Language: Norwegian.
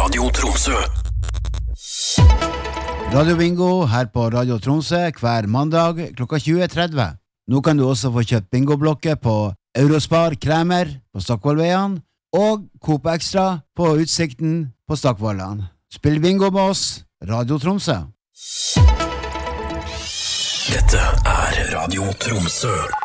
Radio Tromsø. Radio Bingo her på Radio Tromsø hver mandag klokka 20.30. Nå kan du også få kjøpt bingoblokker på Eurospar Kremer på Stokkvollveien og Coop Extra på Utsikten på Stokkvollan. Spill bingo med oss, Radio Tromsø. Dette er Radio Tromsø.